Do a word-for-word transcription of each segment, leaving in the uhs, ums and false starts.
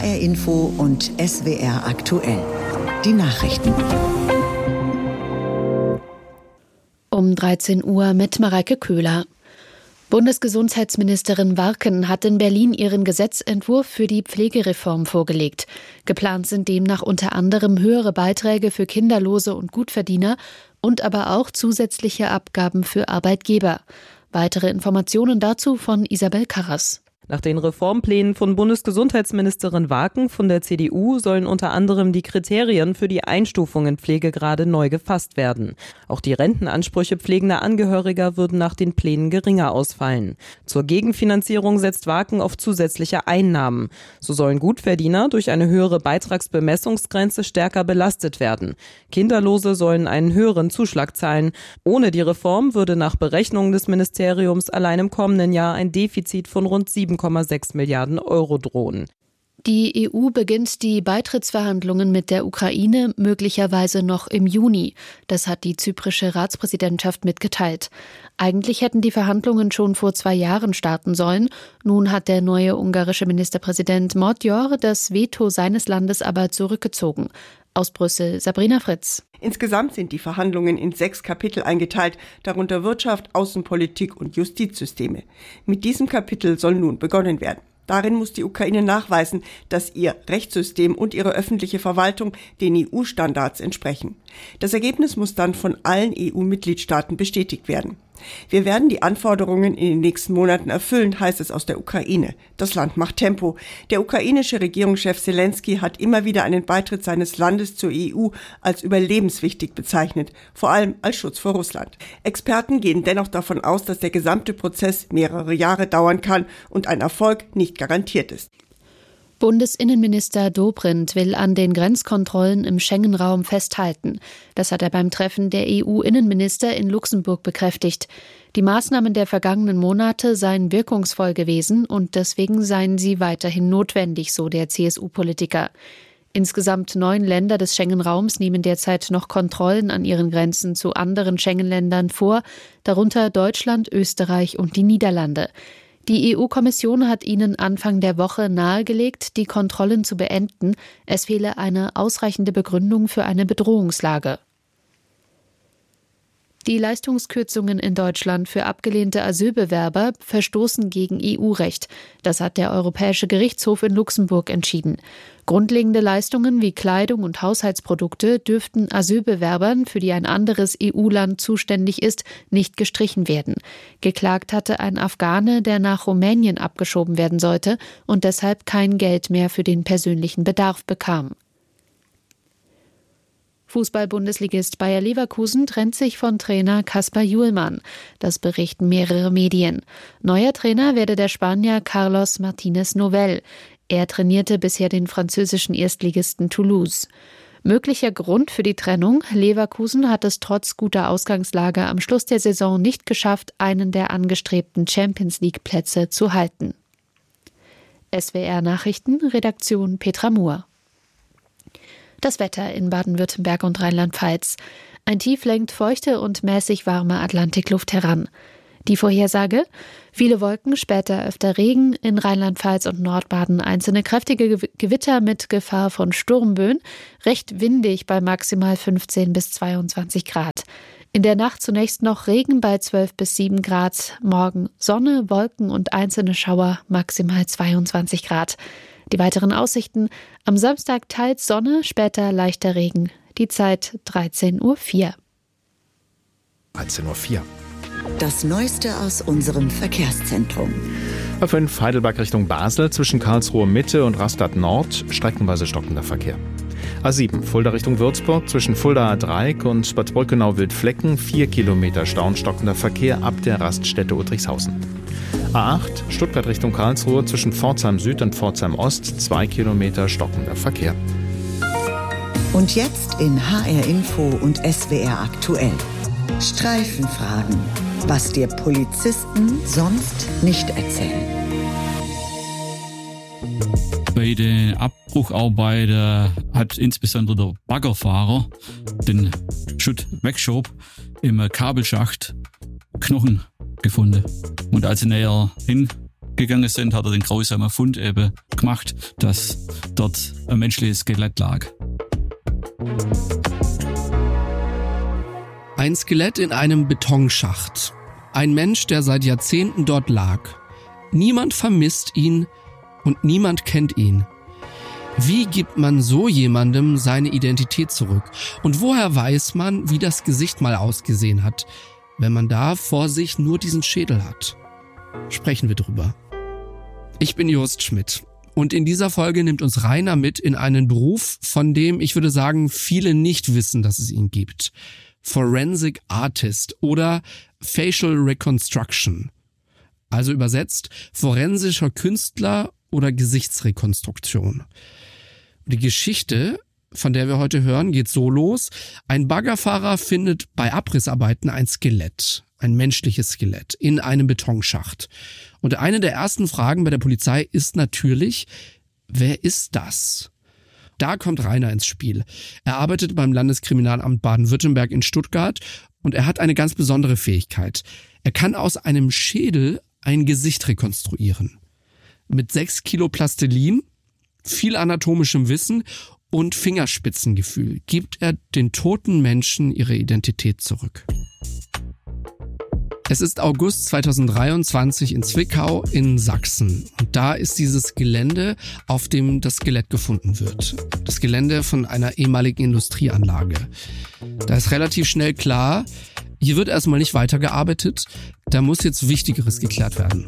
R Info und S W R aktuell. Die Nachrichten. Um dreizehn Uhr mit Mareike Köhler. Bundesgesundheitsministerin Warken hat in Berlin ihren Gesetzentwurf für die Pflegereform vorgelegt. Geplant sind demnach unter anderem höhere Beiträge für Kinderlose und Gutverdiener und aber auch zusätzliche Abgaben für Arbeitgeber. Weitere Informationen dazu von Isabel Karras. Nach den Reformplänen von Bundesgesundheitsministerin Warken von der C D U sollen unter anderem die Kriterien für die Einstufung in Pflegegrade neu gefasst werden. Auch die Rentenansprüche pflegender Angehöriger würden nach den Plänen geringer ausfallen. Zur Gegenfinanzierung setzt Warken auf zusätzliche Einnahmen. So sollen Gutverdiener durch eine höhere Beitragsbemessungsgrenze stärker belastet werden. Kinderlose sollen einen höheren Zuschlag zahlen. Ohne die Reform würde nach Berechnungen des Ministeriums allein im kommenden Jahr ein Defizit von rund sieben Komma sechs Milliarden Euro drohen. Die E U beginnt die Beitrittsverhandlungen mit der Ukraine möglicherweise noch im Juni. Das hat die zyprische Ratspräsidentschaft mitgeteilt. Eigentlich hätten die Verhandlungen schon vor zwei Jahren starten sollen. Nun hat der neue ungarische Ministerpräsident Magyar das Veto seines Landes aber zurückgezogen. Aus Brüssel, Sabrina Fritz. Insgesamt sind die Verhandlungen in sechs Kapitel eingeteilt, darunter Wirtschaft, Außenpolitik und Justizsysteme. Mit diesem Kapitel soll nun begonnen werden. Darin muss die Ukraine nachweisen, dass ihr Rechtssystem und ihre öffentliche Verwaltung den E U-Standards entsprechen. Das Ergebnis muss dann von allen E U-Mitgliedstaaten bestätigt werden. Wir werden die Anforderungen in den nächsten Monaten erfüllen, heißt es aus der Ukraine. Das Land macht Tempo. Der ukrainische Regierungschef Selensky hat immer wieder einen Beitritt seines Landes zur E U als überlebenswichtig bezeichnet, vor allem als Schutz vor Russland. Experten gehen dennoch davon aus, dass der gesamte Prozess mehrere Jahre dauern kann und ein Erfolg nicht garantiert ist. Bundesinnenminister Dobrindt will an den Grenzkontrollen im Schengen-Raum festhalten. Das hat er beim Treffen der E U-Innenminister in Luxemburg bekräftigt. Die Maßnahmen der vergangenen Monate seien wirkungsvoll gewesen und deswegen seien sie weiterhin notwendig, so der C S U-Politiker. Insgesamt neun Länder des Schengen-Raums nehmen derzeit noch Kontrollen an ihren Grenzen zu anderen Schengen-Ländern vor, darunter Deutschland, Österreich und die Niederlande. Die E U-Kommission hat ihnen Anfang der Woche nahegelegt, die Kontrollen zu beenden. Es fehle eine ausreichende Begründung für eine Bedrohungslage. Die Leistungskürzungen in Deutschland für abgelehnte Asylbewerber verstoßen gegen E U-Recht. Das hat der Europäische Gerichtshof in Luxemburg entschieden. Grundlegende Leistungen wie Kleidung und Haushaltsprodukte dürften Asylbewerbern, für die ein anderes E U-Land zuständig ist, nicht gestrichen werden. Geklagt hatte ein Afghane, der nach Rumänien abgeschoben werden sollte und deshalb kein Geld mehr für den persönlichen Bedarf bekam. Fußball-Bundesligist Bayer Leverkusen trennt sich von Trainer Kasper Hjulmand. Das berichten mehrere Medien. Neuer Trainer werde der Spanier Carlos Martínez Novell. Er trainierte bisher den französischen Erstligisten Toulouse. Möglicher Grund für die Trennung: Leverkusen hat es trotz guter Ausgangslage am Schluss der Saison nicht geschafft, einen der angestrebten Champions-League-Plätze zu halten. S W R Nachrichten, Redaktion Petra Muhr. Das Wetter in Baden-Württemberg und Rheinland-Pfalz. Ein Tief lenkt feuchte und mäßig warme Atlantikluft heran. Die Vorhersage: viele Wolken, später öfter Regen, in Rheinland-Pfalz und Nordbaden einzelne kräftige Gewitter mit Gefahr von Sturmböen, recht windig bei maximal fünfzehn bis zweiundzwanzig Grad. In der Nacht zunächst noch Regen bei zwölf bis sieben Grad, morgen Sonne, Wolken und einzelne Schauer, maximal zweiundzwanzig Grad. Die weiteren Aussichten: am Samstag teils Sonne, später leichter Regen. Die Zeit dreizehn Uhr vier. dreizehn Uhr vier. Das Neueste aus unserem Verkehrszentrum. A fünf Heidelberg Richtung Basel zwischen Karlsruhe Mitte und Rastatt Nord streckenweise stockender Verkehr. A sieben Fulda Richtung Würzburg zwischen Fulda Dreieck und Bad Brückenau-Wildflecken vier Kilometer Stau und stockender Verkehr ab der Raststätte Uttrichshausen. A acht Stuttgart Richtung Karlsruhe zwischen Pforzheim Süd und Pforzheim Ost zwei Kilometer stockender Verkehr. Und jetzt in H R Info und S W R aktuell. Streifenfragen, was dir Polizisten sonst nicht erzählen. Bei den Abbrucharbeiten hat insbesondere der Baggerfahrer den Schutt wegschob im Kabelschacht Knochen gefunden. Und als er näher gegangen sind, hat er den grausamen Fund eben gemacht, dass dort ein menschliches Skelett lag. Ein Skelett in einem Betonschacht. Ein Mensch, der seit Jahrzehnten dort lag. Niemand vermisst ihn und niemand kennt ihn. Wie gibt man so jemandem seine Identität zurück? Und woher weiß man, wie das Gesicht mal ausgesehen hat, wenn man da vor sich nur diesen Schädel hat? Sprechen wir drüber. Ich bin Jost Schmidt und in dieser Folge nimmt uns Rainer mit in einen Beruf, von dem ich würde sagen, viele nicht wissen, dass es ihn gibt. Forensic Artist oder Facial Reconstruction. Also übersetzt forensischer Künstler oder Gesichtsrekonstruktion. Die Geschichte, von der wir heute hören, geht so los. Ein Baggerfahrer findet bei Abrissarbeiten ein Skelett, ein menschliches Skelett in einem Betonschacht. Und eine der ersten Fragen bei der Polizei ist natürlich, wer ist das? Da kommt Rainer ins Spiel. Er arbeitet beim Landeskriminalamt Baden-Württemberg in Stuttgart und er hat eine ganz besondere Fähigkeit. Er kann aus einem Schädel ein Gesicht rekonstruieren. Mit sechs Kilo Plastilin, viel anatomischem Wissen und Fingerspitzengefühl gibt er den toten Menschen ihre Identität zurück. Es ist August zweitausenddreiundzwanzig in Zwickau in Sachsen. Und da ist dieses Gelände, auf dem das Skelett gefunden wird. Das Gelände von einer ehemaligen Industrieanlage. Da ist relativ schnell klar, hier wird erstmal nicht weitergearbeitet. Da muss jetzt Wichtigeres geklärt werden.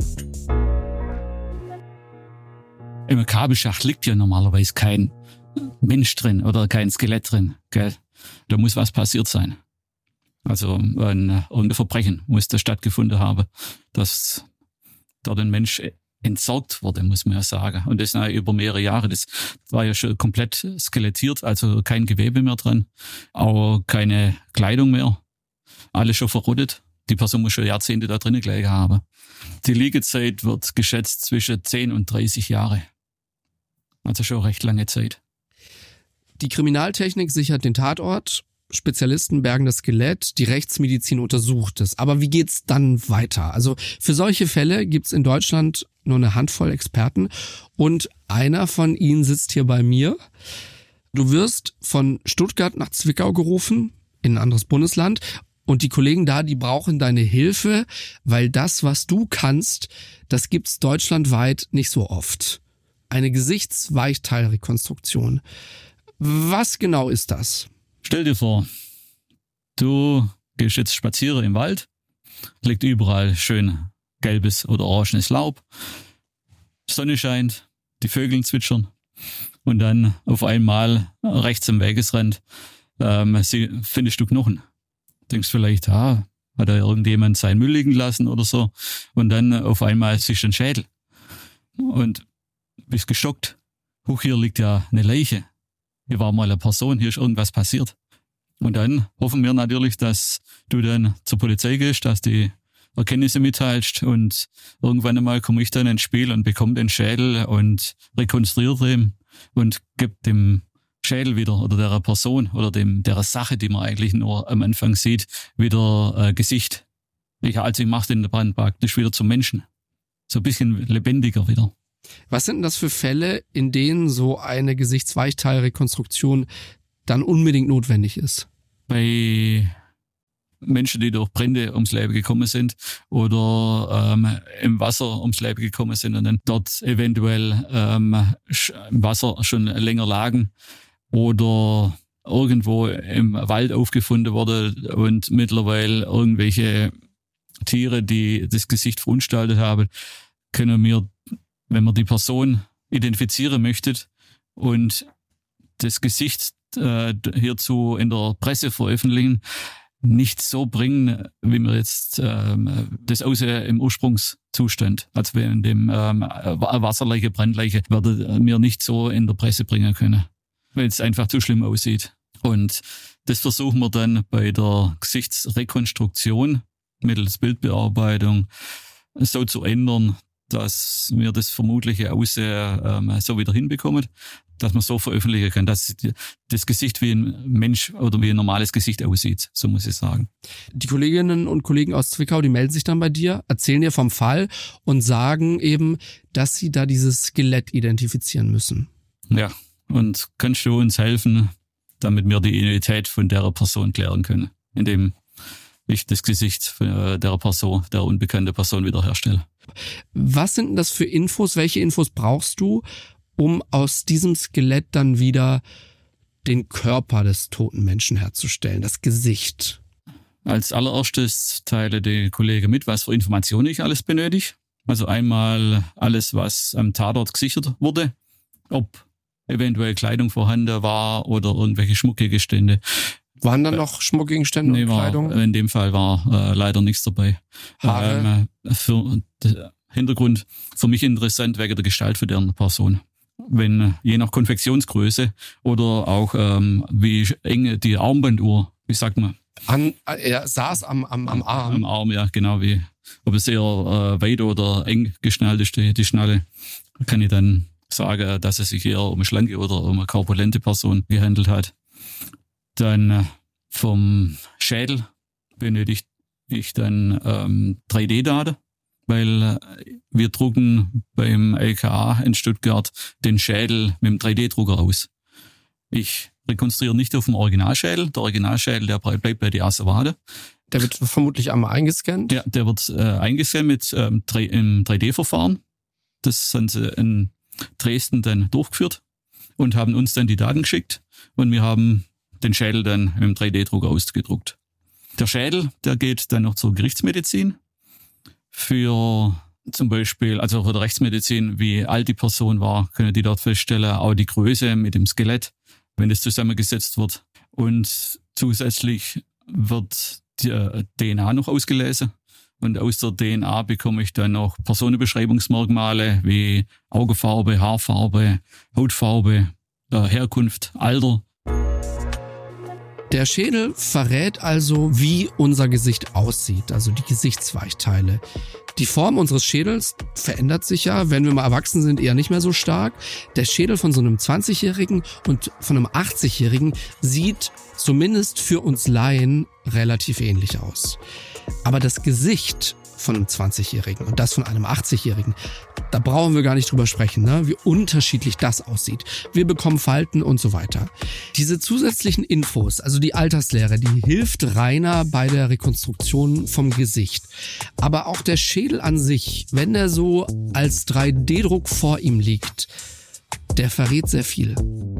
Im Kabelschacht liegt ja normalerweise kein Mensch drin oder kein Skelett drin, gell? Da muss was passiert sein. Also ein, irgendein Verbrechen muss da stattgefunden haben, dass dort ein Mensch entsorgt wurde, muss man ja sagen. Und das ja über mehrere Jahre. Das war ja schon komplett skelettiert, also kein Gewebe mehr dran, auch keine Kleidung mehr. Alles schon verrottet. Die Person muss schon Jahrzehnte da drinnen gelegen haben. Die Liegezeit wird geschätzt zwischen zehn und dreißig Jahre. Also schon recht lange Zeit. Die Kriminaltechnik sichert den Tatort. Spezialisten bergen das Skelett, die Rechtsmedizin untersucht es. Aber wie geht's dann weiter? Also für solche Fälle gibt's in Deutschland nur eine Handvoll Experten und einer von ihnen sitzt hier bei mir. Du wirst von Stuttgart nach Zwickau gerufen, in ein anderes Bundesland, und die Kollegen da, die brauchen deine Hilfe, weil das, was du kannst, das gibt's deutschlandweit nicht so oft. Eine Gesichtsweichteilrekonstruktion. Was genau ist das? Stell dir vor, du gehst jetzt spazieren im Wald, liegt überall schön gelbes oder orangenes Laub, Sonne scheint, die Vögel zwitschern und dann auf einmal rechts am Wegesrand ähm, findest du Knochen. Denkst vielleicht, ah, hat da irgendjemand seinen Müll liegen lassen oder so, und dann auf einmal siehst du einen Schädel und bist geschockt. Huch, hier liegt ja eine Leiche. Hier war mal eine Person, hier ist irgendwas passiert. Und dann hoffen wir natürlich, dass du dann zur Polizei gehst, dass die Erkenntnisse mitteilst, und irgendwann einmal komme ich dann ins Spiel und bekomme den Schädel und rekonstruiere den und gebe dem Schädel wieder oder der Person oder dem der Sache, die man eigentlich nur am Anfang sieht, wieder äh, Gesicht. Ich, also ich mache den Brand praktisch wieder zum Menschen. So ein bisschen lebendiger wieder. Was sind denn das für Fälle, in denen so eine Gesichtsweichteilrekonstruktion dann unbedingt notwendig ist? Bei Menschen, die durch Brände ums Leben gekommen sind oder ähm, im Wasser ums Leben gekommen sind und dann dort eventuell ähm, im Wasser schon länger lagen oder irgendwo im Wald aufgefunden wurde und mittlerweile irgendwelche Tiere, die das Gesicht verunstaltet haben, können wir, wenn man die Person identifizieren möchte und das Gesicht äh, hierzu in der Presse veröffentlichen, nicht so bringen, wie wir jetzt ähm, das aussehen im Ursprungszustand. Also in dem ähm, Wasserleiche, Brandleiche, werden wir nicht so in der Presse bringen können, weil es einfach zu schlimm aussieht. Und das versuchen wir dann bei der Gesichtsrekonstruktion mittels Bildbearbeitung so zu ändern, dass wir das vermutlich auch ähm, so wieder hinbekommen, dass man so veröffentlichen kann, dass das Gesicht wie ein Mensch oder wie ein normales Gesicht aussieht, so muss ich sagen. Die Kolleginnen und Kollegen aus Zwickau, die melden sich dann bei dir, erzählen dir vom Fall und sagen eben, dass sie da dieses Skelett identifizieren müssen. Ja, und kannst du uns helfen, damit wir die Identität von der Person klären können, indem ich das Gesicht der Person, der unbekannten Person wiederherstelle. Was sind denn das für Infos? Welche Infos brauchst du, um aus diesem Skelett dann wieder den Körper des toten Menschen herzustellen, das Gesicht? Als allererstes teile die Kollegen mit, was für Informationen ich alles benötige. Also einmal alles, was am Tatort gesichert wurde, ob eventuell Kleidung vorhanden war oder irgendwelche Schmuckgegenstände. Waren da noch Schmuckgegenstände nee, und Kleidung? War, in dem Fall war äh, leider nichts dabei. Haare? Ähm, für der Hintergrund für mich interessant wegen der Gestalt von der Person. Wenn je nach Konfektionsgröße oder auch ähm, wie eng die Armbanduhr, wie sagt man? An, er saß am, am, am Arm. Am Arm, ja, genau. Wie, ob es eher äh, weit oder eng geschnallt ist, die, die Schnalle, kann ich dann sagen, dass es sich eher um eine schlanke oder um eine korpulente Person gehandelt hat. Dann vom Schädel benötige ich dann ähm, drei D-Daten, weil wir drucken beim L K A in Stuttgart den Schädel mit dem drei D-Drucker aus. Ich rekonstruiere nicht auf dem Originalschädel. Der Originalschädel, der bleibt bei der Asservade. Der wird vermutlich einmal eingescannt? Ja, der wird äh, eingescannt mit ähm, drei, im drei D-Verfahren. Das haben sie in Dresden dann durchgeführt und haben uns dann die Daten geschickt und wir haben den Schädel dann mit dem drei D-Drucker ausgedruckt. Der Schädel, der geht dann noch zur Gerichtsmedizin. Für zum Beispiel, also für die Rechtsmedizin, wie alt die Person war, können die dort feststellen, auch die Größe mit dem Skelett, wenn das zusammengesetzt wird. Und zusätzlich wird die D N A noch ausgelesen. Und aus der D N A bekomme ich dann noch Personenbeschreibungsmerkmale wie Augenfarbe, Haarfarbe, Hautfarbe, Herkunft, Alter. Der Schädel verrät also, wie unser Gesicht aussieht, also die Gesichtsweichteile. Die Form unseres Schädels verändert sich ja, wenn wir mal erwachsen sind, eher nicht mehr so stark. Der Schädel von so einem zwanzigjährigen und von einem achtzigjährigen sieht zumindest für uns Laien relativ ähnlich aus. Aber das Gesicht von einem zwanzigjährigen und das von einem achtzigjährigen, da brauchen wir gar nicht drüber sprechen, ne? Wie unterschiedlich das aussieht. Wir bekommen Falten und so weiter. Diese zusätzlichen Infos, also die Alterslehre, die hilft Rainer bei der Rekonstruktion vom Gesicht. Aber auch der Schädel an sich, wenn der so als drei D-Druck vor ihm liegt, der verrät sehr viel.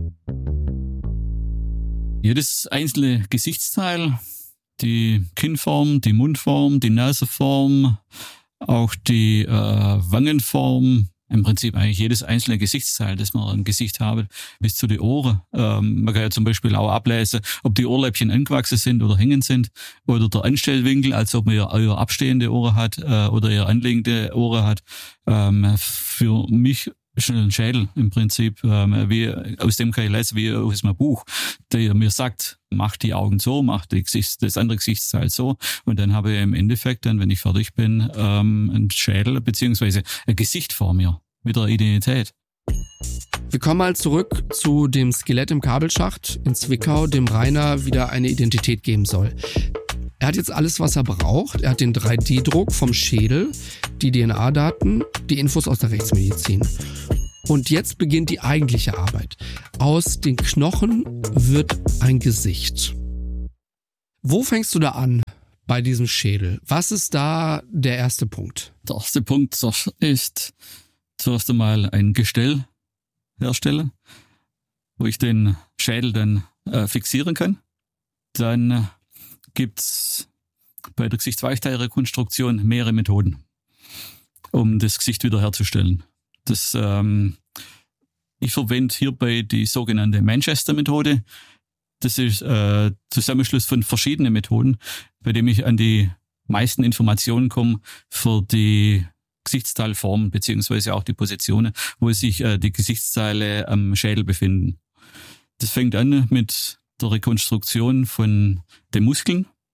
Jedes einzelne Gesichtsteil, die Kinnform, die Mundform, die Nasenform, auch die äh, Wangenform, im Prinzip eigentlich jedes einzelne Gesichtsteil, das man im Gesicht habe, bis zu den Ohren. Ähm, man kann ja zum Beispiel auch ablesen, ob die Ohrläppchen angewachsen sind oder hängen sind oder der Anstellwinkel, als ob man ja eher abstehende Ohren hat äh, oder eher anliegende Ohren hat. Ähm, für mich ist ein Schädel im Prinzip, ähm, wie aus dem kann ich lesen, wie aus einem Buch, der mir sagt, mach die Augen so, mach die Gesicht, das andere Gesichtsteil so und dann habe ich im Endeffekt dann, wenn ich fertig bin, ähm, ein Schädel beziehungsweise ein Gesicht vor mir mit der Identität. Wir kommen mal zurück zu dem Skelett im Kabelschacht in Zwickau, dem Rainer wieder eine Identität geben soll. Er hat jetzt alles, was er braucht. Er hat den drei D-Druck vom Schädel, die D N A-Daten, die Infos aus der Rechtsmedizin. Und jetzt beginnt die eigentliche Arbeit. Aus den Knochen wird ein Gesicht. Wo fängst du da an bei diesem Schädel? Was ist da der erste Punkt? Der erste Punkt ist zuerst einmal ein Gestell herstellen, wo ich den Schädel dann äh, fixieren kann. Dann äh, gibt's bei der Gesichtsweichteilrekonstruktion mehrere Methoden, um das Gesicht wiederherzustellen. Das, ähm, ich verwende hierbei die sogenannte Manchester-Methode. Das ist äh, Zusammenschluss von verschiedenen Methoden, bei dem ich an die meisten Informationen komme für die Gesichtsteilformen beziehungsweise auch die Positionen, wo sich äh, die Gesichtsteile am Schädel befinden. Das fängt an mit der Rekonstruktion von den Muskeln,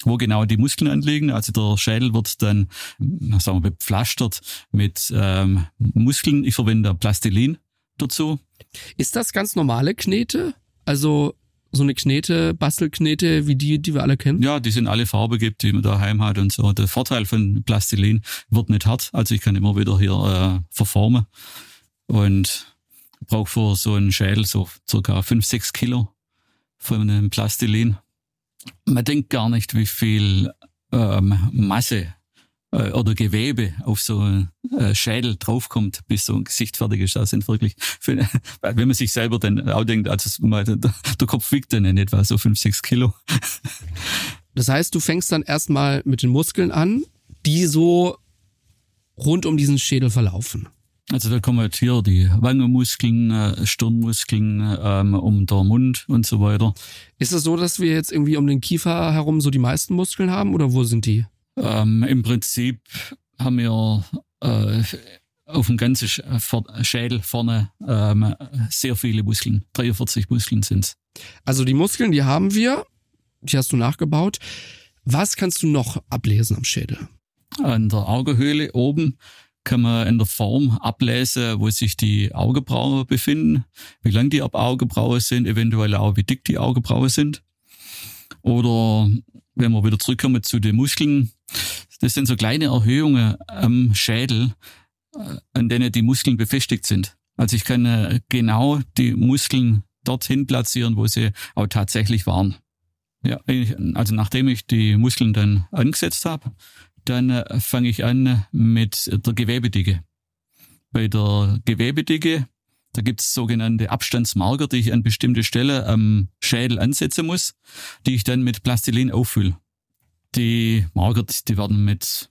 wo genau die Muskeln anliegen. Also der Schädel wird dann, sagen wir, bepflastert mit ähm, Muskeln. Ich verwende Plastilin dazu. Ist das ganz normale Knete? Also so eine Knete, Bastelknete wie die, die wir alle kennen? Ja, die sind alle Farbe gibt, die man daheim hat und so. Der Vorteil von Plastilin wird nicht hart, also ich kann immer wieder hier äh, verformen und brauche für so einen Schädel so circa fünf, sechs Kilo von einem Plastilin. Man denkt gar nicht, wie viel ähm, Masse äh, oder Gewebe auf so einen äh, Schädel draufkommt, bis so ein Gesicht fertig ist. Das sind wirklich, für, wenn man sich selber dann auch denkt, also der, der Kopf wiegt dann in etwa so fünf, sechs Kilo. Das heißt, du fängst dann erstmal mit den Muskeln an, die so rund um diesen Schädel verlaufen. Also da kommen jetzt hier die Wangenmuskeln, äh, Stirnmuskeln, ähm, um der Mund und so weiter. Ist es so, dass wir jetzt irgendwie um den Kiefer herum so die meisten Muskeln haben oder wo sind die? Ähm, Im Prinzip haben wir äh, auf dem ganzen Schädel vorne ähm, sehr viele Muskeln. dreiundvierzig Muskeln sind's. Also die Muskeln, die haben wir, die hast du nachgebaut. Was kannst du noch ablesen am Schädel? An der Augenhöhle oben kann man in der Form ablesen, wo sich die Augenbrauen befinden, wie lang die Augenbrauen sind, eventuell auch wie dick die Augenbrauen sind. Oder wenn wir wieder zurückkommen zu den Muskeln, das sind so kleine Erhöhungen am Schädel, an denen die Muskeln befestigt sind. Also ich kann genau die Muskeln dorthin platzieren, wo sie auch tatsächlich waren. Ja, also nachdem ich die Muskeln dann angesetzt habe, dann äh, fange ich an mit der Gewebedicke. Bei der Gewebedicke, da gibt es sogenannte Abstandsmarker, die ich an bestimmte Stellen am Schädel ansetzen muss, die ich dann mit Plastilin auffülle. Die Marker, die werden mit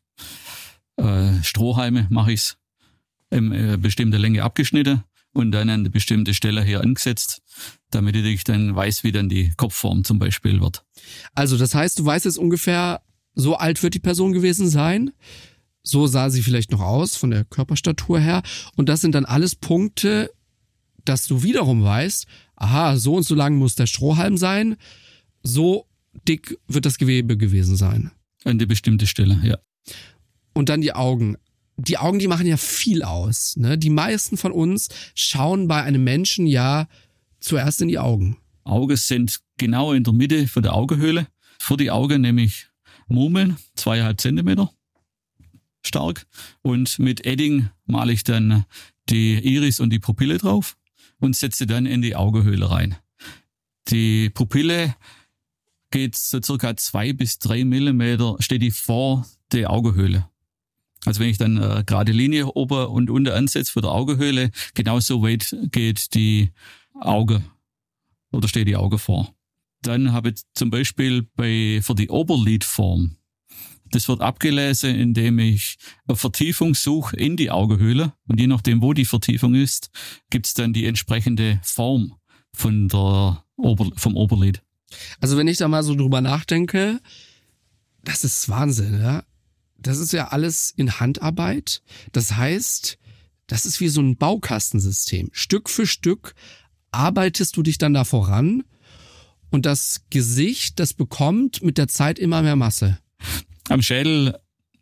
äh, Strohhalme, mache ich's, in äh, bestimmte Länge abgeschnitten und dann an eine bestimmte Stelle hier angesetzt, damit ich dann weiß, wie dann die Kopfform zum Beispiel wird. Also das heißt, du weißt jetzt ungefähr, so alt wird die Person gewesen sein. So sah sie vielleicht noch aus, von der Körperstatur her. Und das sind dann alles Punkte, dass du wiederum weißt, aha, so und so lang muss der Strohhalm sein, so dick wird das Gewebe gewesen sein. An die bestimmte Stelle, ja. Und dann die Augen. Die Augen, die machen ja viel aus, ne? Die meisten von uns schauen bei einem Menschen ja zuerst in die Augen. Augen sind genau in der Mitte von der Augenhöhle. Vor die Augen nämlich Murmeln, zweieinhalb Zentimeter stark. Und mit Edding male ich dann die Iris und die Pupille drauf und setze dann in die Augenhöhle rein. Die Pupille geht so circa zwei bis drei Millimeter, steht die vor der Augenhöhle. Also wenn ich dann eine gerade Linie oben und unten ansetze für der Augenhöhle, genauso weit geht die Auge oder steht die Auge vor. Dann habe ich zum Beispiel bei, für die Oberlidform, das wird abgelesen, indem ich eine Vertiefung suche in die Augenhöhle. Und je nachdem, wo die Vertiefung ist, gibt es dann die entsprechende Form von der Ober, vom Oberlid. Also wenn ich da mal so drüber nachdenke, das ist Wahnsinn, ja. Das ist ja alles in Handarbeit. Das heißt, das ist wie so ein Baukastensystem. Stück für Stück arbeitest du dich dann da voran. Und das Gesicht, das bekommt mit der Zeit immer mehr Masse. Am Schädel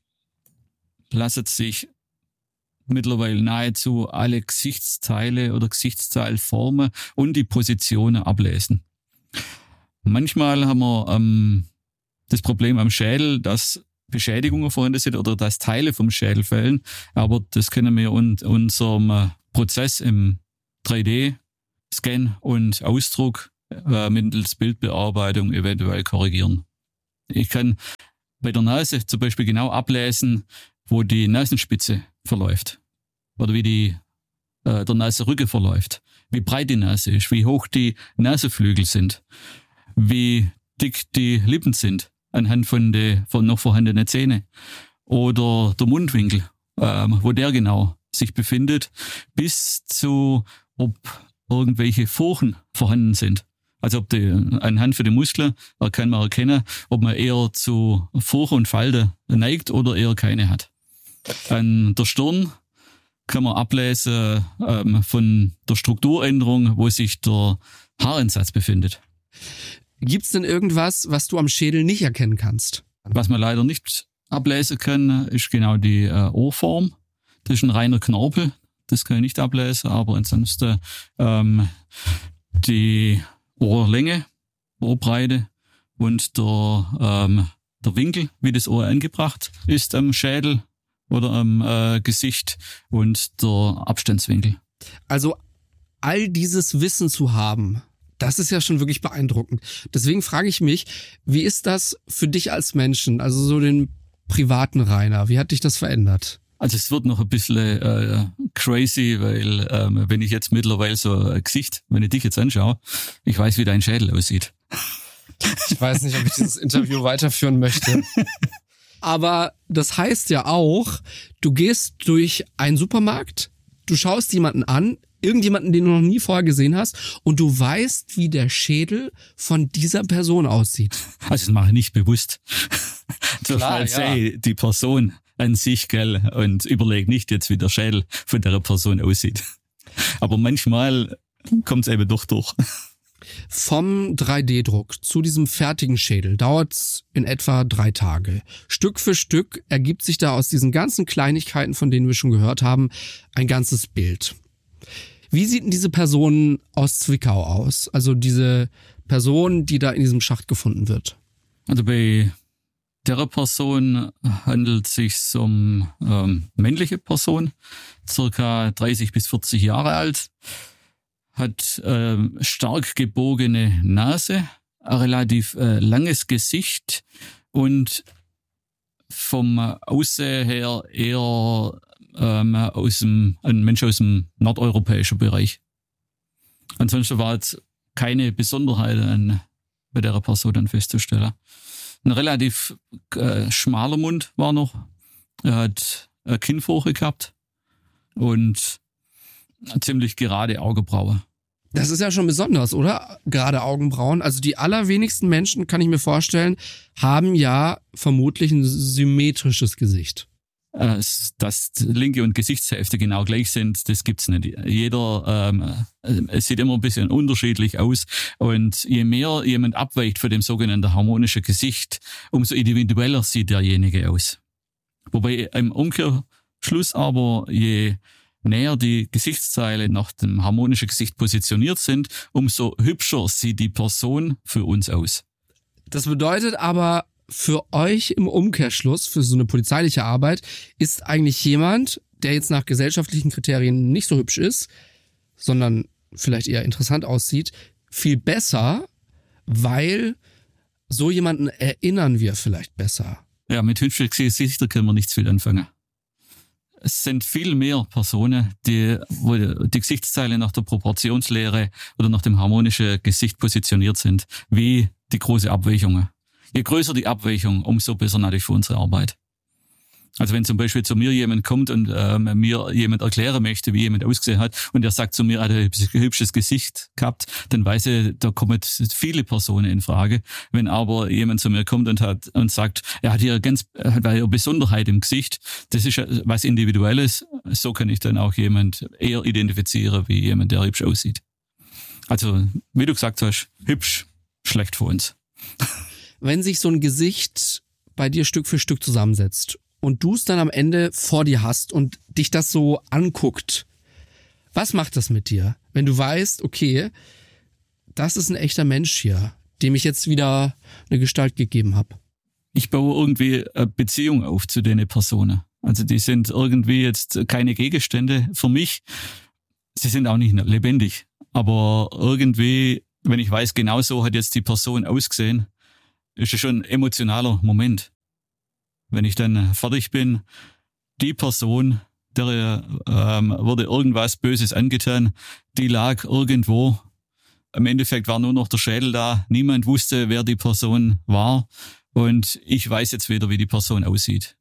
lassen sich mittlerweile nahezu alle Gesichtsteile oder Gesichtsteilformen und die Positionen ablesen. Manchmal haben wir ähm, das Problem am Schädel, dass Beschädigungen vorhanden sind oder dass Teile vom Schädel fehlen. Aber das können wir in unserem Prozess im drei D-Scan und Ausdruck äh, mittels Bildbearbeitung eventuell korrigieren. Ich kann bei der Nase zum Beispiel genau ablesen, wo die Nasenspitze verläuft oder wie die äh, der Nasenrücken verläuft, wie breit die Nase ist, wie hoch die Nasenflügel sind, wie dick die Lippen sind anhand von den von noch vorhandenen Zähnen oder der Mundwinkel, ähm, wo der genau sich befindet, bis zu ob irgendwelche Furchen vorhanden sind. Also ob die, anhand von den Muskeln kann man erkennen, ob man eher zu Furchen und Falten neigt oder eher keine hat. An der Stirn kann man ablesen ähm, von der Strukturänderung, wo sich der Haaransatz befindet. Gibt's denn irgendwas, was du am Schädel nicht erkennen kannst? Was man leider nicht ablesen kann, ist genau die äh, Ohrform. Das ist ein reiner Knorpel. Das kann ich nicht ablesen, aber ansonsten ähm, die Ohrlänge, Ohrbreite und der, ähm, der Winkel, wie das Ohr angebracht ist am Schädel oder am äh, Gesicht und der Abstandswinkel. Also all dieses Wissen zu haben, das ist ja schon wirklich beeindruckend. Deswegen frage ich mich, wie ist das für dich als Menschen, also so den privaten Rainer, wie hat dich das verändert? Also es wird noch ein bisschen äh, crazy, weil ähm, wenn ich jetzt mittlerweile so ein Gesicht, wenn ich dich jetzt anschaue, ich weiß, wie dein Schädel aussieht. Ich weiß nicht, ob ich dieses Interview weiterführen möchte. Aber das heißt ja auch, du gehst durch einen Supermarkt, du schaust jemanden an, irgendjemanden, den du noch nie vorher gesehen hast, und du weißt, wie der Schädel von dieser Person aussieht. Also das mache ich nicht bewusst. Klar, ich ja. sehe die Person an sich, gell, und überlege nicht jetzt, wie der Schädel von der Person aussieht. Aber manchmal kommt es eben doch durch. Vom drei D Druck zu diesem fertigen Schädel dauert's in etwa drei Tage. Stück für Stück ergibt sich da aus diesen ganzen Kleinigkeiten, von denen wir schon gehört haben, ein ganzes Bild. Wie sieht denn diese Person aus Zwickau aus? Also diese Person, die da in diesem Schacht gefunden wird. Also bei der Person handelt es sich um ähm, männliche Person, circa dreißig bis vierzig Jahre alt, hat ähm, stark gebogene Nase, ein relativ äh, langes Gesicht und vom Aussehen her eher ähm, aus dem, ein Mensch aus dem nordeuropäischen Bereich. Ansonsten war jetzt keine Besonderheit an, bei der Person dann festzustellen. Ein relativ äh, schmaler Mund war noch. Er hat eine Kinnfurche gehabt und eine ziemlich gerade Augenbraue. Das ist ja schon besonders, oder? Gerade Augenbrauen. Also die allerwenigsten Menschen, kann ich mir vorstellen, haben ja vermutlich ein symmetrisches Gesicht. Äh, dass linke und Gesichtshälfte genau gleich sind, das gibt's nicht. Jeder, ähm, es sieht immer ein bisschen unterschiedlich aus. Und je mehr jemand abweicht von dem sogenannten harmonischen Gesicht, umso individueller sieht derjenige aus. Wobei im Umkehrschluss aber, je näher die Gesichtsteile nach dem harmonischen Gesicht positioniert sind, umso hübscher sieht die Person für uns aus. Das bedeutet aber für euch im Umkehrschluss, für so eine polizeiliche Arbeit, ist eigentlich jemand, der jetzt nach gesellschaftlichen Kriterien nicht so hübsch ist, sondern vielleicht eher interessant aussieht, viel besser, weil so jemanden erinnern wir vielleicht besser. Ja, mit hübschen Gesichtern können wir nichts viel anfangen. Es sind viel mehr Personen, die, wo die Gesichtsteile nach der Proportionslehre oder nach dem harmonischen Gesicht positioniert sind, wie die große Abweichungen. Je größer die Abweichung, umso besser natürlich für unsere Arbeit. Also wenn zum Beispiel zu mir jemand kommt und ähm, mir jemand erklären möchte, wie jemand ausgesehen hat, und er sagt zu mir, er hat ein hübsches Gesicht gehabt, dann weiß ich, da kommen viele Personen in Frage. Wenn aber jemand zu mir kommt und hat und sagt, er hat hier ganz, hat eine Besonderheit im Gesicht, das ist was Individuelles, so kann ich dann auch jemand eher identifizieren, wie jemand, der hübsch aussieht. Also, wie du gesagt hast, hübsch, schlecht für uns. Wenn sich so ein Gesicht bei dir Stück für Stück zusammensetzt und du es dann am Ende vor dir hast und dich das so anguckt, was macht das mit dir? Wenn du weißt, okay, das ist ein echter Mensch hier, dem ich jetzt wieder eine Gestalt gegeben habe. Ich baue irgendwie eine Beziehung auf zu den Personen. Also die sind irgendwie jetzt keine Gegenstände für mich. Sie sind auch nicht lebendig. Aber irgendwie, wenn ich weiß, genau so hat jetzt die Person ausgesehen, ist es schon ein emotionaler Moment. Wenn ich dann fertig bin, die Person, der ähm, wurde irgendwas Böses angetan, die lag irgendwo. Im Endeffekt war nur noch der Schädel da. Niemand wusste, wer die Person war. Und ich weiß jetzt wieder, wie die Person aussieht.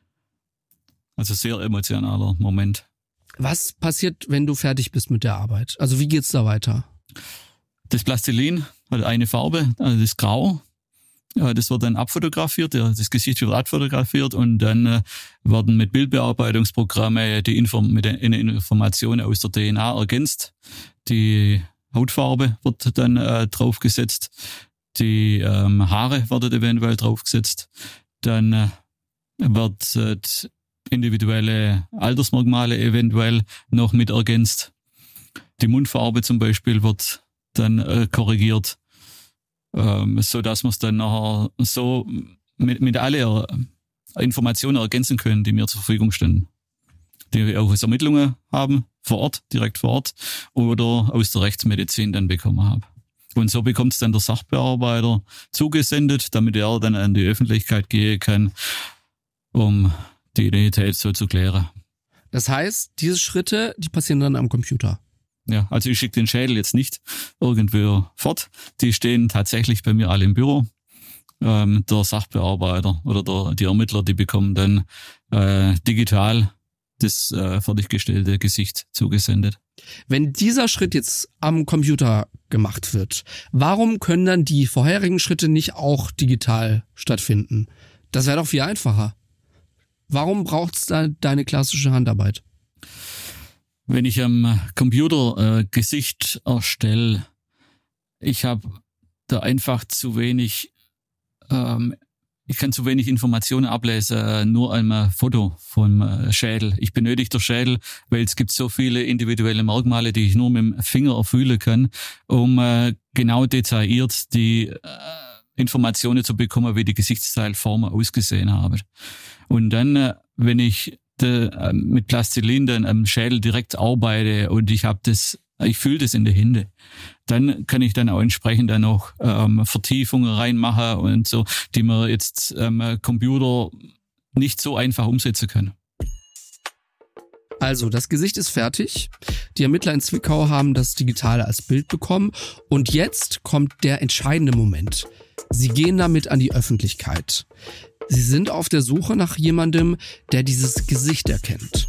Also sehr emotionaler Moment. Was passiert, wenn du fertig bist mit der Arbeit? Also wie geht's da weiter? Das Plastilin hat eine Farbe, also das Grau. Das wird dann abfotografiert, das Gesicht wird abfotografiert und dann äh, werden mit Bildbearbeitungsprogrammen die Inform- mit den Informationen aus der D N A ergänzt. Die Hautfarbe wird dann äh, draufgesetzt. Die ähm, Haare werden eventuell draufgesetzt. Dann äh, wird äh, individuelle Altersmerkmale eventuell noch mit ergänzt. Die Mundfarbe zum Beispiel wird dann äh, korrigiert, ähm, so dass wir es dann nachher so mit, mit alle Informationen ergänzen können, die mir zur Verfügung stehen. Die wir auch aus Ermittlungen haben, vor Ort, direkt vor Ort, oder aus der Rechtsmedizin dann bekommen habe. Und so bekommt es dann der Sachbearbeiter zugesendet, damit er dann an die Öffentlichkeit gehen kann, um die Identität so zu klären. Das heißt, diese Schritte, die passieren dann am Computer? Ja, also ich schicke den Schädel jetzt nicht irgendwo fort. Die stehen tatsächlich bei mir alle im Büro. Ähm, der Sachbearbeiter oder der, die Ermittler, die bekommen dann äh, digital das äh, fertiggestellte Gesicht zugesendet. Wenn dieser Schritt jetzt am Computer gemacht wird, warum können dann die vorherigen Schritte nicht auch digital stattfinden? Das wäre doch viel einfacher. Warum braucht es da deine klassische Handarbeit? Wenn ich am Computer äh, Gesicht erstelle, ich habe da einfach zu wenig, ähm, ich kann zu wenig Informationen ablesen, äh, nur einem Foto vom äh, Schädel. Ich benötige den Schädel, weil es gibt so viele individuelle Merkmale, die ich nur mit dem Finger erfüllen kann, um äh, genau detailliert die äh, Informationen zu bekommen, wie die Gesichtsteilformen ausgesehen haben. Und dann, äh, wenn ich de, äh, mit Plastilin dann am Schädel direkt arbeite und ich habe das, ich fühle das in der Hände, dann kann ich dann auch entsprechend dann noch ähm, Vertiefungen reinmachen und so, die man jetzt am ähm, Computer nicht so einfach umsetzen kann. Also, das Gesicht ist fertig. Die Ermittler in Zwickau haben das Digitale als Bild bekommen. Und jetzt kommt der entscheidende Moment. Sie gehen damit an die Öffentlichkeit. Sie sind auf der Suche nach jemandem, der dieses Gesicht erkennt.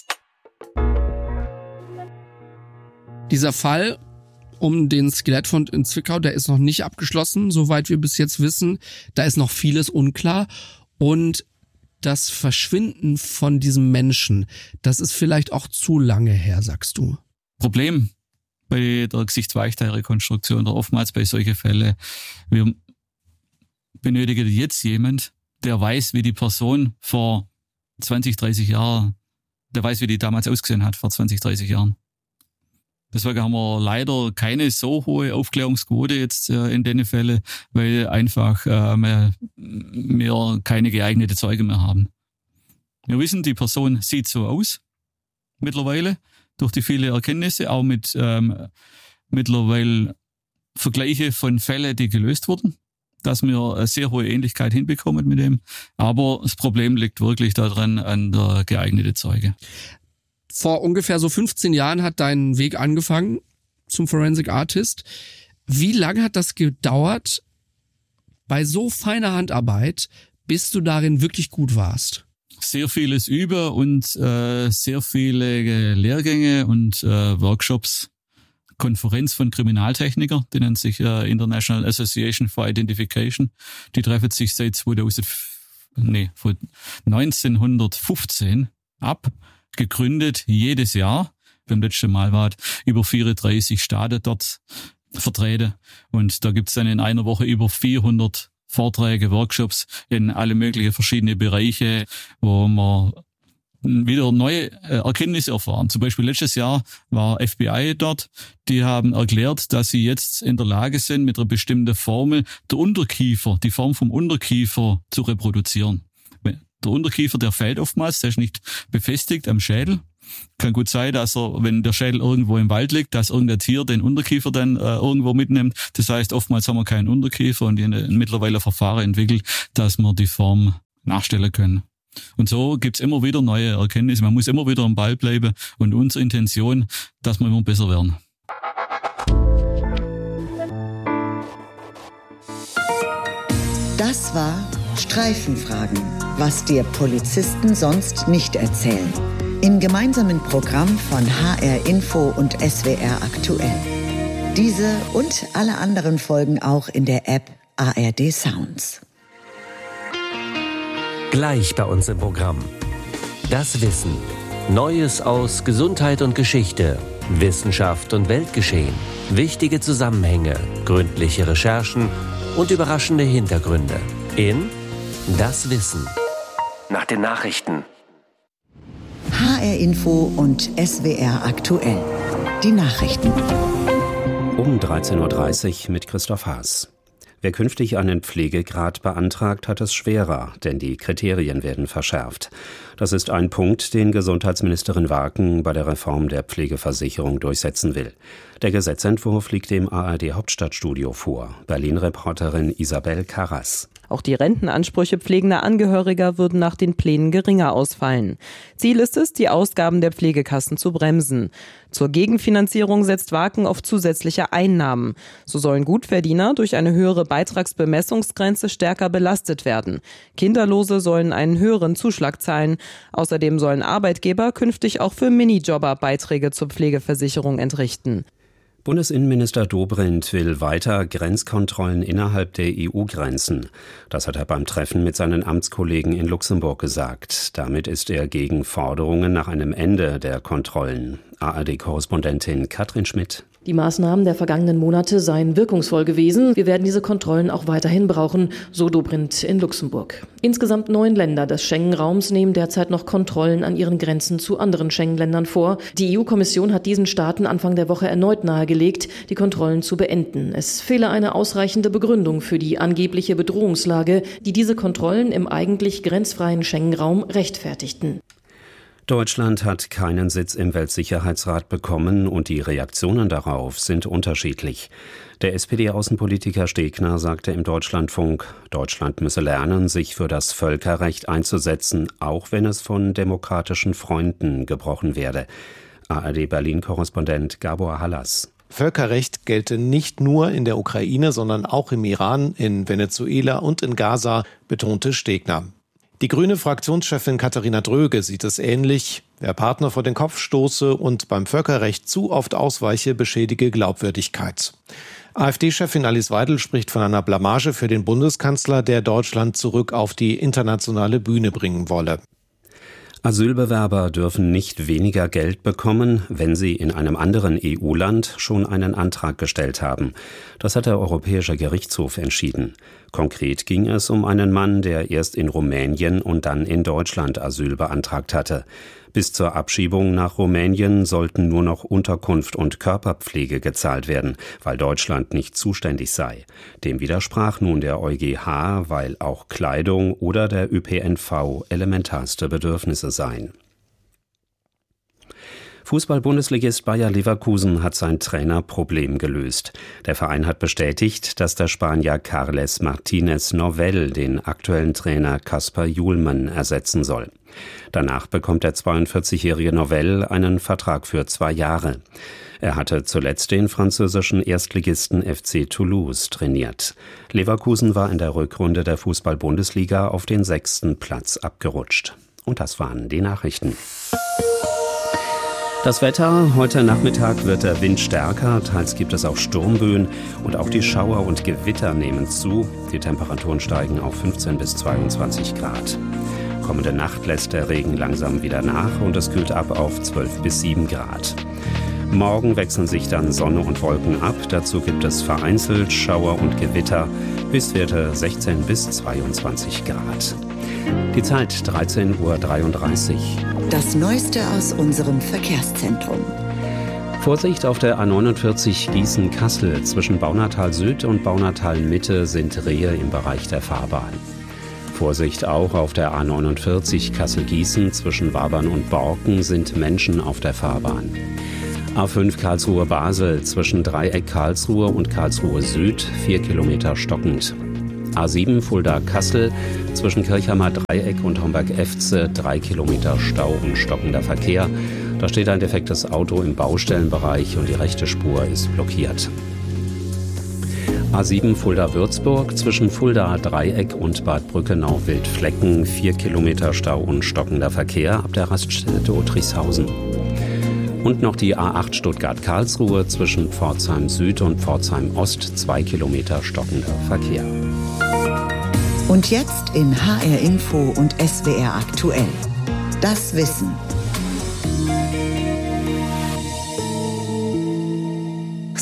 Dieser Fall um den Skelettfund in Zwickau, der ist noch nicht abgeschlossen, soweit wir bis jetzt wissen. Da ist noch vieles unklar. Und das Verschwinden von diesem Menschen, das ist vielleicht auch zu lange her, sagst du. Problem bei der Gesichtsweichteilrekonstruktion oder oftmals bei solchen Fällen, wir benötigen jetzt jemand, der weiß, wie die Person vor zwanzig, dreißig Jahren, der weiß, wie die damals ausgesehen hat vor zwanzig, dreißig Jahren. Deswegen haben wir leider keine so hohe Aufklärungsquote jetzt äh, in den Fällen, weil einfach äh, wir, wir keine geeignete Zeuge mehr haben. Wir wissen, die Person sieht so aus mittlerweile durch die vielen Erkenntnisse, auch mit ähm, mittlerweile Vergleiche von Fällen, die gelöst wurden, dass wir eine sehr hohe Ähnlichkeit hinbekommen mit dem. Aber das Problem liegt wirklich daran an der geeigneten Zeuge. Vor ungefähr so fünfzehn Jahren hat dein Weg angefangen zum Forensic Artist. Wie lange hat das gedauert bei so feiner Handarbeit, bis du darin wirklich gut warst? Sehr vieles über und äh, sehr viele Lehrgänge und äh, Workshops. Konferenz von Kriminaltechniker, die nennt sich äh, International Association for Identification. Die treffen sich seit zweitausend, nee, von neunzehnhundertfünfzehn ab. Gegründet jedes Jahr. Beim letzten Mal war über vierunddreißig Staaten dort vertreten. Und da gibt's dann in einer Woche über vierhundert Vorträge, Workshops in alle möglichen verschiedene Bereiche, wo man wieder neue Erkenntnisse erfahren. Zum Beispiel letztes Jahr war F B I dort. Die haben erklärt, dass sie jetzt in der Lage sind, mit einer bestimmten Formel der Unterkiefer, die Form vom Unterkiefer zu reproduzieren. Der Unterkiefer, der fällt oftmals, der ist nicht befestigt am Schädel. Kann gut sein, dass er, wenn der Schädel irgendwo im Wald liegt, dass irgendein Tier den Unterkiefer dann äh, irgendwo mitnimmt. Das heißt, oftmals haben wir keinen Unterkiefer und die haben mittlerweile Verfahren entwickelt, dass wir die Form nachstellen können. Und so gibt's immer wieder neue Erkenntnisse. Man muss immer wieder am Ball bleiben und unsere Intention, dass wir immer besser werden. Das war Streifenfragen, was dir Polizisten sonst nicht erzählen. Im gemeinsamen Programm von H R Info und S W R Aktuell. Diese und alle anderen Folgen auch in der App A R D Sounds. Gleich bei uns im Programm. Das Wissen. Neues aus Gesundheit und Geschichte, Wissenschaft und Weltgeschehen. Wichtige Zusammenhänge, gründliche Recherchen und überraschende Hintergründe in Das Wissen. Nach den Nachrichten. H R Info und S W R aktuell. Die Nachrichten. Um dreizehn Uhr dreißig mit Christoph Haas. Wer künftig einen Pflegegrad beantragt, hat es schwerer, denn die Kriterien werden verschärft. Das ist ein Punkt, den Gesundheitsministerin Waken bei der Reform der Pflegeversicherung durchsetzen will. Der Gesetzentwurf liegt dem A R D-Hauptstadtstudio vor. Berlin-Reporterin Isabel Karras. Auch die Rentenansprüche pflegender Angehöriger würden nach den Plänen geringer ausfallen. Ziel ist es, die Ausgaben der Pflegekassen zu bremsen. Zur Gegenfinanzierung setzt Waken auf zusätzliche Einnahmen. So sollen Gutverdiener durch eine höhere Beitragsbemessungsgrenze stärker belastet werden. Kinderlose sollen einen höheren Zuschlag zahlen. Außerdem sollen Arbeitgeber künftig auch für Minijobber Beiträge zur Pflegeversicherung entrichten. Bundesinnenminister Dobrindt will weiter Grenzkontrollen innerhalb der E U-Grenzen. Das hat er beim Treffen mit seinen Amtskollegen in Luxemburg gesagt. Damit ist er gegen Forderungen nach einem Ende der Kontrollen. A R D-Korrespondentin Katrin Schmidt. Die Maßnahmen der vergangenen Monate seien wirkungsvoll gewesen. Wir werden diese Kontrollen auch weiterhin brauchen, so Dobrindt in Luxemburg. Insgesamt neun Länder des Schengen-Raums nehmen derzeit noch Kontrollen an ihren Grenzen zu anderen Schengen-Ländern vor. Die E U-Kommission hat diesen Staaten Anfang der Woche erneut nahegelegt, die Kontrollen zu beenden. Es fehle eine ausreichende Begründung für die angebliche Bedrohungslage, die diese Kontrollen im eigentlich grenzfreien Schengen-Raum rechtfertigten. Deutschland hat keinen Sitz im Weltsicherheitsrat bekommen und die Reaktionen darauf sind unterschiedlich. Der S P D-Außenpolitiker Stegner sagte im Deutschlandfunk, Deutschland müsse lernen, sich für das Völkerrecht einzusetzen, auch wenn es von demokratischen Freunden gebrochen werde. A R D-Berlin-Korrespondent Gabor Hallas. Völkerrecht gelte nicht nur in der Ukraine, sondern auch im Iran, in Venezuela und in Gaza, betonte Stegner. Die grüne Fraktionschefin Katharina Dröge sieht es ähnlich. Wer Partner vor den Kopf stoße und beim Völkerrecht zu oft ausweiche, beschädige Glaubwürdigkeit. AfD-Chefin Alice Weidel spricht von einer Blamage für den Bundeskanzler, der Deutschland zurück auf die internationale Bühne bringen wolle. Asylbewerber dürfen nicht weniger Geld bekommen, wenn sie in einem anderen E U-Land schon einen Antrag gestellt haben. Das hat der Europäische Gerichtshof entschieden. Konkret ging es um einen Mann, der erst in Rumänien und dann in Deutschland Asyl beantragt hatte. Bis zur Abschiebung nach Rumänien sollten nur noch Unterkunft und Körperpflege gezahlt werden, weil Deutschland nicht zuständig sei. Dem widersprach nun der EuGH, weil auch Kleidung oder der Ö P N V elementarste Bedürfnisse seien. Fußball-Bundesligist Bayer Leverkusen hat sein Trainerproblem gelöst. Der Verein hat bestätigt, dass der Spanier Carles Martínez Novell den aktuellen Trainer Kaspar Juhlmann ersetzen soll. Danach bekommt der zweiundvierzigjährige Novell einen Vertrag für zwei Jahre. Er hatte zuletzt den französischen Erstligisten F C Toulouse trainiert. Leverkusen war in der Rückrunde der Fußball-Bundesliga auf den sechsten Platz abgerutscht. Und das waren die Nachrichten. Das Wetter: Heute Nachmittag wird der Wind stärker, teils gibt es auch Sturmböen und auch die Schauer und Gewitter nehmen zu. Die Temperaturen steigen auf fünfzehn bis zweiundzwanzig Grad. Kommende Nacht lässt der Regen langsam wieder nach und es kühlt ab auf zwölf bis sieben Grad. Morgen wechseln sich dann Sonne und Wolken ab. Dazu gibt es vereinzelt Schauer und Gewitter. Höchstwerte sechzehn bis zweiundzwanzig Grad. Die Zeit dreizehn Uhr dreiunddreißig. Das Neueste aus unserem Verkehrszentrum. Vorsicht auf der A neunundvierzig Gießen-Kassel. Zwischen Baunatal Süd und Baunatal Mitte sind Rehe im Bereich der Fahrbahn. Vorsicht auch auf der A neunundvierzig Kassel-Gießen. Zwischen Wabern und Borken sind Menschen auf der Fahrbahn. A fünf Karlsruhe-Basel. Zwischen Dreieck Karlsruhe und Karlsruhe Süd vier Kilometer stockend. A sieben Fulda-Kassel, zwischen Kirchheimer Dreieck und Homberg-Efze drei Kilometer Stau und stockender Verkehr. Da steht ein defektes Auto im Baustellenbereich und die rechte Spur ist blockiert. A sieben Fulda-Würzburg, zwischen Fulda-Dreieck und Bad Brückenau-Wildflecken vier Kilometer Stau und stockender Verkehr ab der Raststätte Uttrichshausen. Und noch die A acht Stuttgart-Karlsruhe, zwischen Pforzheim Süd und Pforzheim Ost zwei Kilometer stockender Verkehr. Und jetzt in H R Info und S W R aktuell. Das Wissen.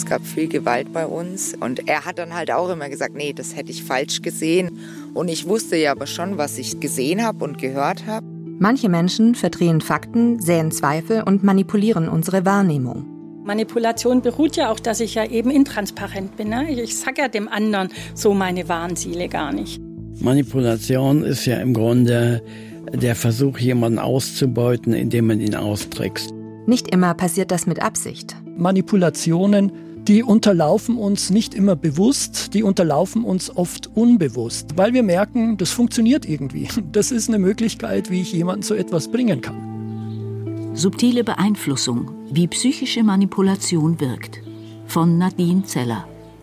gab viel Gewalt bei uns. Und er hat dann halt auch immer gesagt, nee, das hätte ich falsch gesehen. Und ich wusste ja aber schon, was ich gesehen habe und gehört habe. Manche Menschen verdrehen Fakten, säen Zweifel und manipulieren unsere Wahrnehmung. Manipulation beruht ja auch, dass ich ja eben intransparent bin. Ne? Ich sage ja dem anderen so meine wahren Ziele gar nicht. Manipulation ist ja im Grunde der Versuch, jemanden auszubeuten, indem man ihn austrickst. Nicht immer passiert das mit Absicht. Manipulationen, die unterlaufen uns nicht immer bewusst, die unterlaufen uns oft unbewusst, weil wir merken, das funktioniert irgendwie. Das ist eine Möglichkeit, wie ich jemanden zu etwas bringen kann. Subtile Beeinflussung, wie psychische Manipulation wirkt. Von Nadine Zeller.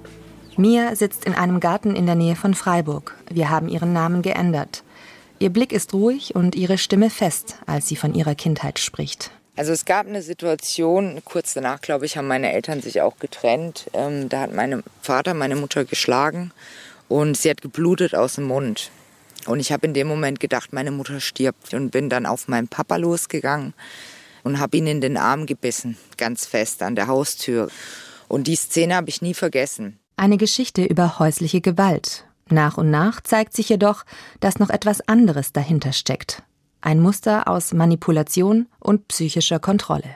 Mia sitzt in einem Garten in der Nähe von Freiburg. Wir haben ihren Namen geändert. Ihr Blick ist ruhig und ihre Stimme fest, als sie von ihrer Kindheit spricht. Also es gab eine Situation, kurz danach, glaube ich, haben meine Eltern sich auch getrennt. Ähm, da hat mein Vater meine Mutter geschlagen und sie hat geblutet aus dem Mund. Und ich habe in dem Moment gedacht, meine Mutter stirbt und bin dann auf meinen Papa losgegangen und habe ihn in den Arm gebissen, ganz fest an der Haustür. Und die Szene habe ich nie vergessen. Eine Geschichte über häusliche Gewalt. Nach und nach zeigt sich jedoch, dass noch etwas anderes dahinter steckt. Ein Muster aus Manipulation und psychischer Kontrolle.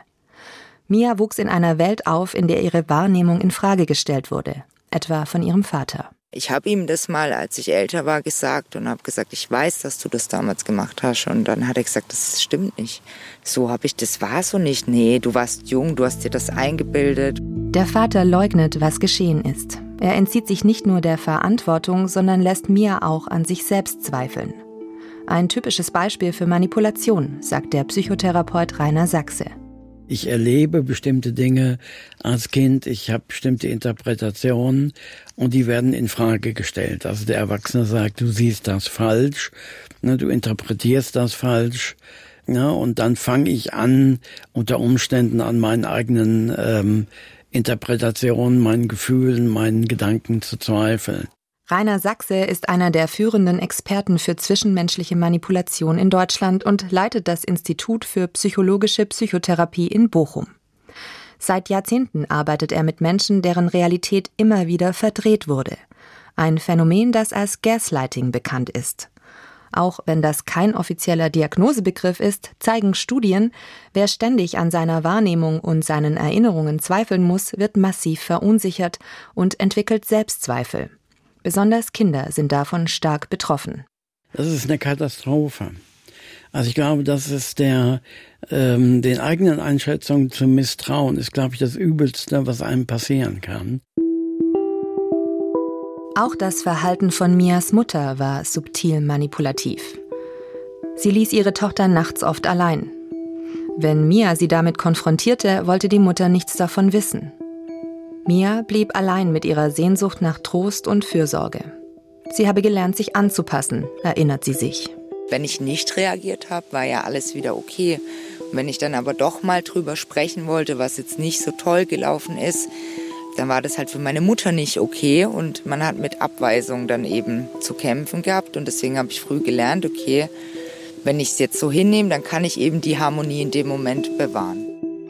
Mia wuchs in einer Welt auf, in der ihre Wahrnehmung in Frage gestellt wurde, etwa von ihrem Vater. Ich habe ihm das mal, als ich älter war, gesagt und habe gesagt, ich weiß, dass du das damals gemacht hast. Und dann hat er gesagt, das stimmt nicht. So habe ich, das war so nicht. Nee, du warst jung, du hast dir das eingebildet. Der Vater leugnet, was geschehen ist. Er entzieht sich nicht nur der Verantwortung, sondern lässt Mia auch an sich selbst zweifeln. Ein typisches Beispiel für Manipulation, sagt der Psychotherapeut Rainer Sachse. Ich erlebe bestimmte Dinge als Kind, ich habe bestimmte Interpretationen und die werden in Frage gestellt. Also der Erwachsene sagt, du siehst das falsch, ne, du interpretierst das falsch, ne, und dann fange ich an, unter Umständen an meinen eigenen ähm, Interpretationen, meinen Gefühlen, meinen Gedanken zu zweifeln. Rainer Sachse ist einer der führenden Experten für zwischenmenschliche Manipulation in Deutschland und leitet das Institut für psychologische Psychotherapie in Bochum. Seit Jahrzehnten arbeitet er mit Menschen, deren Realität immer wieder verdreht wurde. Ein Phänomen, das als Gaslighting bekannt ist. Auch wenn das kein offizieller Diagnosebegriff ist, zeigen Studien, wer ständig an seiner Wahrnehmung und seinen Erinnerungen zweifeln muss, wird massiv verunsichert und entwickelt Selbstzweifel. Besonders Kinder sind davon stark betroffen. Das ist eine Katastrophe. Also ich glaube, das ist der, ähm, den eigenen Einschätzungen zu misstrauen, ist, glaube ich, das Übelste, was einem passieren kann. Auch das Verhalten von Mias Mutter war subtil manipulativ. Sie ließ ihre Tochter nachts oft allein. Wenn Mia sie damit konfrontierte, wollte die Mutter nichts davon wissen. Mia blieb allein mit ihrer Sehnsucht nach Trost und Fürsorge. Sie habe gelernt, sich anzupassen, erinnert sie sich. Wenn ich nicht reagiert habe, war ja alles wieder okay. Und wenn ich dann aber doch mal drüber sprechen wollte, was jetzt nicht so toll gelaufen ist, dann war das halt für meine Mutter nicht okay. Und man hat mit Abweisung dann eben zu kämpfen gehabt. Und deswegen habe ich früh gelernt, okay, wenn ich es jetzt so hinnehme, dann kann ich eben die Harmonie in dem Moment bewahren.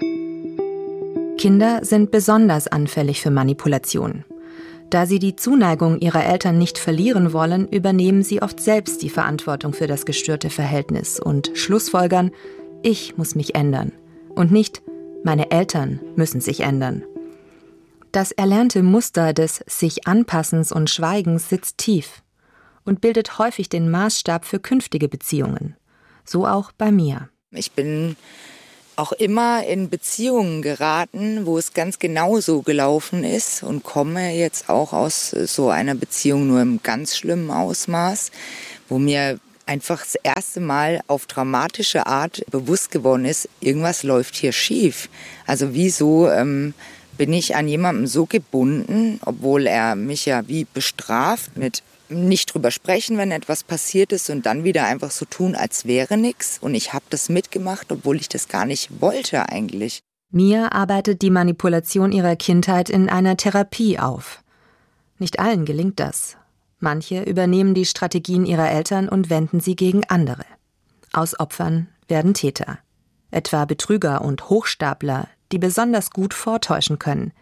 Kinder sind besonders anfällig für Manipulation. Da sie die Zuneigung ihrer Eltern nicht verlieren wollen, übernehmen sie oft selbst die Verantwortung für das gestörte Verhältnis und schlussfolgern, ich muss mich ändern und nicht, meine Eltern müssen sich ändern. Das erlernte Muster des Sich-Anpassens und Schweigens sitzt tief und bildet häufig den Maßstab für künftige Beziehungen. So auch bei mir. Ich bin auch immer in Beziehungen geraten, wo es ganz genau so gelaufen ist und komme jetzt auch aus so einer Beziehung nur im ganz schlimmen Ausmaß, wo mir einfach das erste Mal auf dramatische Art bewusst geworden ist, irgendwas läuft hier schief. Also wieso ähm, bin ich an jemandem so gebunden, obwohl er mich ja wie bestraft mit nicht drüber sprechen, wenn etwas passiert ist und dann wieder einfach so tun, als wäre nichts. Und ich habe das mitgemacht, obwohl ich das gar nicht wollte eigentlich. Mia arbeitet die Manipulation ihrer Kindheit in einer Therapie auf. Nicht allen gelingt das. Manche übernehmen die Strategien ihrer Eltern und wenden sie gegen andere. Aus Opfern werden Täter. Etwa Betrüger und Hochstapler, die besonders gut vortäuschen können.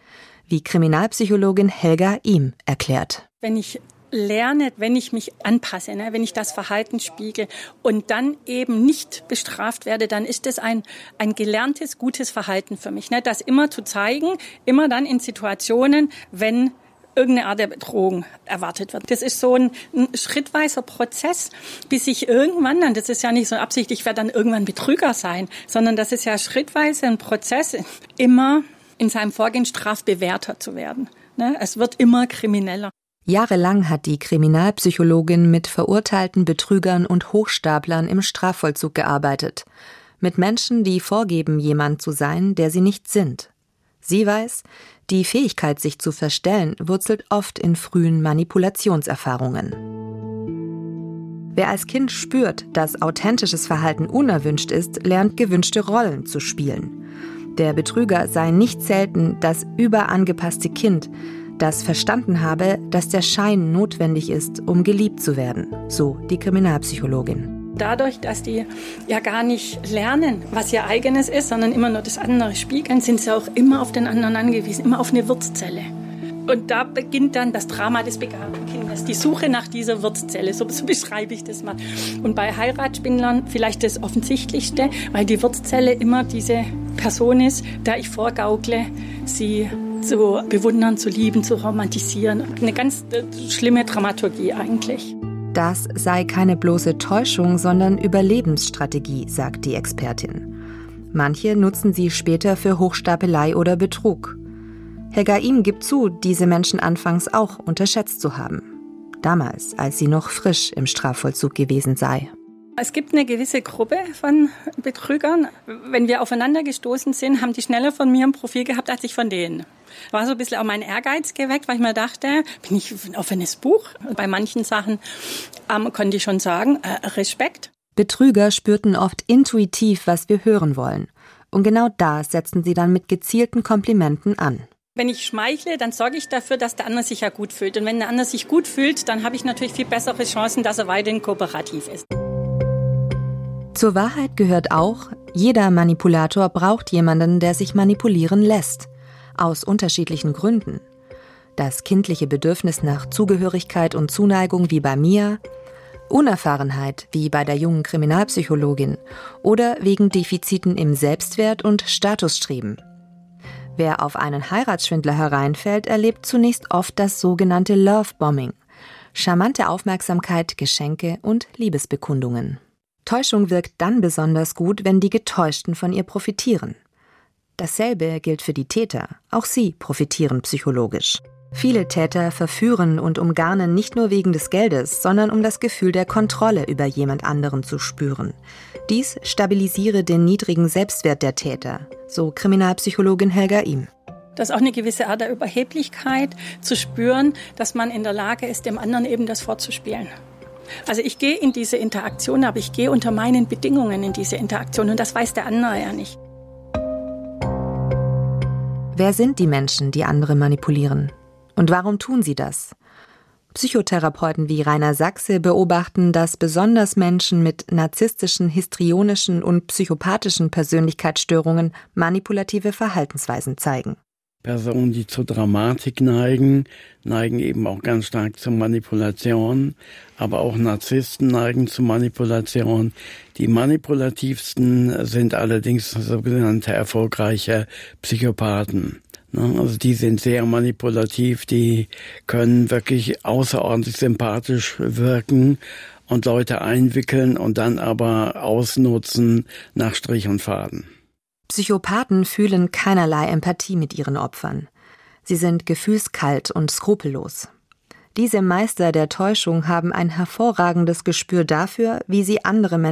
wie Kriminalpsychologin Helga Ihm erklärt. Wenn ich lerne, wenn ich mich anpasse, ne, wenn ich das Verhalten spiegel und dann eben nicht bestraft werde, dann ist das ein, ein gelerntes, gutes Verhalten für mich. Ne, das immer zu zeigen, immer dann in Situationen, wenn irgendeine Art der Bedrohung erwartet wird. Das ist so ein, ein schrittweiser Prozess, bis ich irgendwann, und das ist ja nicht so Absicht, ich werde dann irgendwann Betrüger sein, sondern das ist ja schrittweise ein Prozess, immer in seinem Vorgehen strafbewährter zu werden. Ne, es wird immer krimineller. Jahrelang hat die Kriminalpsychologin mit verurteilten Betrügern und Hochstaplern im Strafvollzug gearbeitet. Mit Menschen, die vorgeben, jemand zu sein, der sie nicht sind. Sie weiß, die Fähigkeit, sich zu verstellen, wurzelt oft in frühen Manipulationserfahrungen. Wer als Kind spürt, dass authentisches Verhalten unerwünscht ist, lernt gewünschte Rollen zu spielen. Der Betrüger sei nicht selten das überangepasste Kind, das verstanden habe, dass der Schein notwendig ist, um geliebt zu werden, so die Kriminalpsychologin. Dadurch, dass die ja gar nicht lernen, was ihr eigenes ist, sondern immer nur das andere spiegeln, sind sie auch immer auf den anderen angewiesen, immer auf eine Wirtszelle. Und da beginnt dann das Drama des begabten Kindes, die Suche nach dieser Wirtszelle, so, so beschreibe ich das mal. Und bei Heiratsschwindlern vielleicht das Offensichtlichste, weil die Wirtszelle immer diese Person ist, der ich vorgaukle, sie zu bewundern, zu lieben, zu romantisieren. Eine ganz äh, schlimme Dramaturgie eigentlich. Das sei keine bloße Täuschung, sondern Überlebensstrategie, sagt die Expertin. Manche nutzen sie später für Hochstapelei oder Betrug. Helga Ihm gibt zu, diese Menschen anfangs auch unterschätzt zu haben. Damals, als sie noch frisch im Strafvollzug gewesen sei. Es gibt eine gewisse Gruppe von Betrügern. Wenn wir aufeinander gestoßen sind, haben die schneller von mir ein Profil gehabt, als ich von denen. War so ein bisschen auch mein Ehrgeiz geweckt, weil ich mir dachte, bin ich ein offenes Buch? Bei manchen Sachen ähm, konnte ich schon sagen, äh, Respekt. Betrüger spürten oft intuitiv, was wir hören wollen. Und genau da setzten sie dann mit gezielten Komplimenten an. Wenn ich schmeichle, dann sorge ich dafür, dass der andere sich ja gut fühlt. Und wenn der andere sich gut fühlt, dann habe ich natürlich viel bessere Chancen, dass er weiterhin kooperativ ist. Zur Wahrheit gehört auch, jeder Manipulator braucht jemanden, der sich manipulieren lässt. Aus unterschiedlichen Gründen. Das kindliche Bedürfnis nach Zugehörigkeit und Zuneigung wie bei Mia, Unerfahrenheit wie bei der jungen Kriminalpsychologin oder wegen Defiziten im Selbstwert und Statusstreben. Wer auf einen Heiratsschwindler hereinfällt, erlebt zunächst oft das sogenannte Love-Bombing. Charmante Aufmerksamkeit, Geschenke und Liebesbekundungen. Täuschung wirkt dann besonders gut, wenn die Getäuschten von ihr profitieren. Dasselbe gilt für die Täter. Auch sie profitieren psychologisch. Viele Täter verführen und umgarnen nicht nur wegen des Geldes, sondern um das Gefühl der Kontrolle über jemand anderen zu spüren. Dies stabilisiere den niedrigen Selbstwert der Täter, so Kriminalpsychologin Helga Ihm. Das ist auch eine gewisse Art der Überheblichkeit, zu spüren, dass man in der Lage ist, dem anderen eben das vorzuspielen. Also ich gehe in diese Interaktion, aber ich gehe unter meinen Bedingungen in diese Interaktion und das weiß der andere ja nicht. Wer sind die Menschen, die andere manipulieren? Und warum tun sie das? Psychotherapeuten wie Rainer Sachse beobachten, dass besonders Menschen mit narzisstischen, histrionischen und psychopathischen Persönlichkeitsstörungen manipulative Verhaltensweisen zeigen. Personen, die zur Dramatik neigen, neigen eben auch ganz stark zur Manipulation, aber auch Narzissten neigen zur Manipulation. Die manipulativsten sind allerdings sogenannte erfolgreiche Psychopathen. Also die sind sehr manipulativ, die können wirklich außerordentlich sympathisch wirken und Leute einwickeln und dann aber ausnutzen nach Strich und Faden. Psychopathen fühlen keinerlei Empathie mit ihren Opfern. Sie sind gefühlskalt und skrupellos. Diese Meister der Täuschung haben ein hervorragendes Gespür dafür, wie sie andere Menschen